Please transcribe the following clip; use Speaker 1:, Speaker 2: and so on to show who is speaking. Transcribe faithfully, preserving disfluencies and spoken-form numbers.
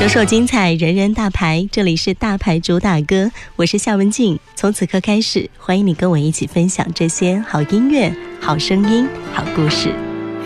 Speaker 1: 首首精彩，人人大牌，这里是大牌主打歌，我是夏文静。从此刻开始，欢迎你跟我一起分享这些好音乐、好声音、好故事。